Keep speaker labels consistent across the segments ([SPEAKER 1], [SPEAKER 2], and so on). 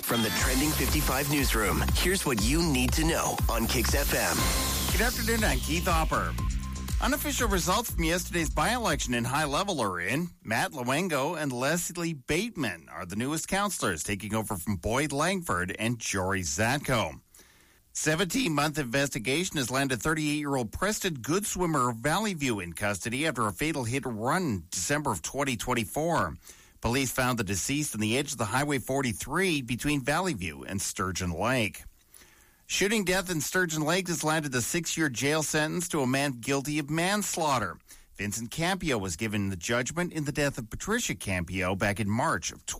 [SPEAKER 1] From the Trending 55 newsroom, here's what you need to know on Kicks FM.
[SPEAKER 2] Good afternoon, I'm Keith Hopper. Unofficial results from yesterday's by-election in High Level are in. Matt Luengo and Leslie Bateman are the newest councillors, taking over from Boyd Langford and Jory Zatko. 17-month investigation has landed 38-year-old Preston Goodswimmer of Valley View in custody after a fatal hit-and-run in December of 2024. Police found the deceased on the edge of the Highway 43 between Valley View and Sturgeon Lake. Shooting death in Sturgeon Lake has landed a 6-year jail sentence to a man guilty of manslaughter. Vincent Campio was given the judgment in the death of Patricia Campio back in March of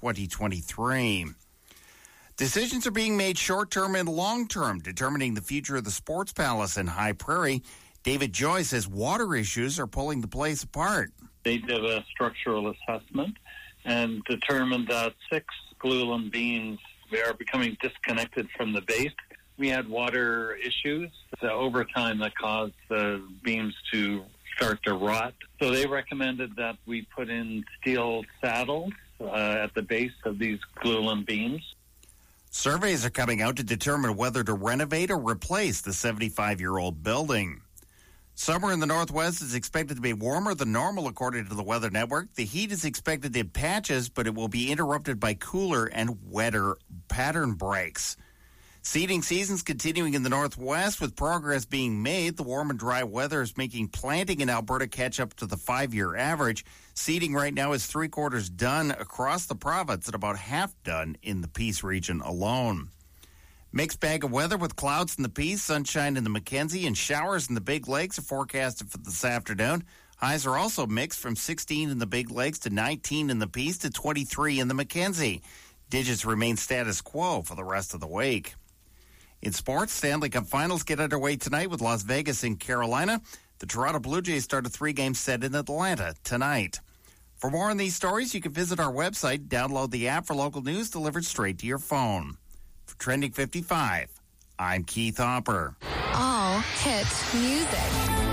[SPEAKER 2] 2023. Decisions are being made short-term and long-term, determining the future of the Sports Palace in High Prairie. David Joy says water issues are pulling the place apart.
[SPEAKER 3] They did a structural assessment and determined that 6 glulam beams are becoming disconnected from the base. We had water issues over time that caused the beams to start to rot. So they recommended that we put in steel saddles at the base of these glulam beams.
[SPEAKER 2] Surveys are coming out to determine whether to renovate or replace the 75-year-old building. Summer in the Northwest is expected to be warmer than normal, according to the Weather Network. The heat is expected in patches, but it will be interrupted by cooler and wetter pattern breaks. Seeding season's continuing in the Northwest, with progress being made. The warm and dry weather is making planting in Alberta catch up to the 5-year average. Seeding right now is 3/4 done across the province and about half done in the Peace region alone. Mixed bag of weather with clouds in the Peace, sunshine in the Mackenzie, and showers in the Big Lakes are forecasted for this afternoon. Highs are also mixed from 16 in the Big Lakes to 19 in the Peace to 23 in the Mackenzie. Digits remain status quo for the rest of the week. In sports, Stanley Cup Finals get underway tonight with Las Vegas and Carolina. The Toronto Blue Jays start a 3-game set in Atlanta tonight. For more on these stories, you can visit our website, download the app for local news delivered straight to your phone. For Trending 55, I'm Keith Hopper.
[SPEAKER 4] All hit music.